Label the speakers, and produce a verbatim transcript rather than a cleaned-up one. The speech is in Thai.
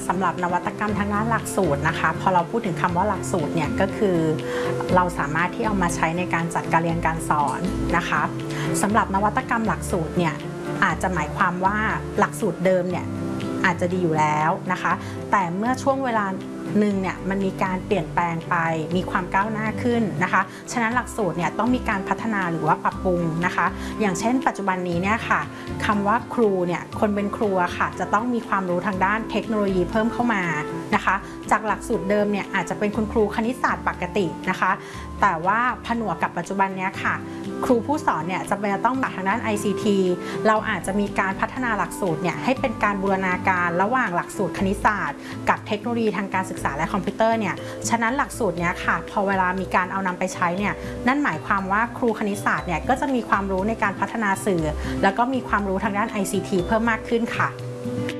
Speaker 1: สำหรับนวัตกรรมทางด้านหลักสูตรนะคะพอเราพูดถึงคำว่าหลักสูตรเนี่ยก็คือเราสามารถที่เอามาใช้ในการจัดการเรียนการสอนนะคะสำหรับนวัตกรรมหลักสูตรเนี่ยอาจจะหมายความว่าหลักสูตรเดิมเนี่ยอาจจะดีอยู่แล้วนะคะแต่เมื่อช่วงเวลาหนึ่งเนี่ยมันมีการเปลี่ยนแปลงไปมีความก้าวหน้าขึ้นนะคะฉะนั้นหลักสูตรเนี่ยต้องมีการพัฒนาหรือว่าปรับปรุงนะคะอย่างเช่นปัจจุบันนี้เนี่ยค่ะคำว่าครูเนี่ยคนเป็นครูค่ะจะต้องมีความรู้ทางด้านเทคโนโลยีเพิ่มเข้ามานะคะจากหลักสูตรเดิมเนี่ยอาจจะเป็นคุณครูคณิตศาสตร์ปกตินะคะแต่ว่าผนวกกับปัจจุบันเนี้ยค่ะครูผู้สอนเนี่ยจะเป็นต้องมาทางด้าน ไอ ซี ที เราอาจจะมีการพัฒนาหลักสูตรเนี่ยให้เป็นการบูรณาการระหว่างหลักสูตรคณิตศาสตร์กับเทคโนโลยีทางการศึกษาและคอมพิวเตอร์เนี่ยฉะนั้นหลักสูตรเนี้ยค่ะพอเวลามีการเอานำไปใช้เนี่ยนั่นหมายความว่าครูคณิตศาสตร์เนี่ยก็จะมีความรู้ในการพัฒนาสื่อแล้วก็มีความรู้ทางด้าน ไอ ซี ที เพิ่มมากขึ้นค่ะ